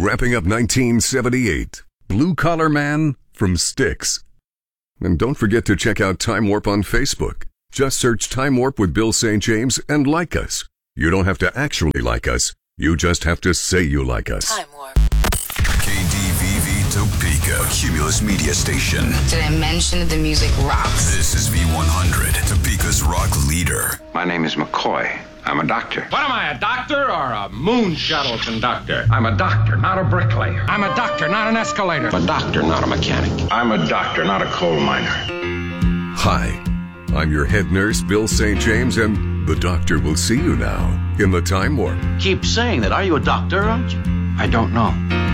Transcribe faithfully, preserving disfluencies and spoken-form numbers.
wrapping up nineteen seventy-eight. Blue Collar Man from Styx. And don't forget to check out Time Warp on Facebook. Just search Time Warp with Bill Saint James and like us. You don't have to actually like us. You just have to say you like us. Time Warp. K D V V Topeka, Cumulus Media Station. Did I mention that the music rocks? This is V one hundred, Topeka's rock leader. My name is McCoy. I'm a doctor. What am I, a doctor or a moon shuttle conductor? I'm a doctor, not a bricklayer. I'm a doctor, not an escalator. I'm a doctor, not a mechanic. I'm a doctor, not a coal miner. Hi, I'm your head nurse, Bill Saint James, and the doctor will see you now in the Time Warp. Keep saying that. Are you a doctor, aren't you? I don't know.